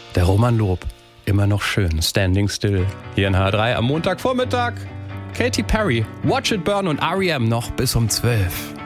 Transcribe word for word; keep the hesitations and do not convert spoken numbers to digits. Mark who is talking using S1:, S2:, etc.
S1: Der Roman Lob, immer noch schön, Standing Still. Hier in H R drei am Montagvormittag. Katy Perry, Watch It Burn und R E M noch bis um zwölf.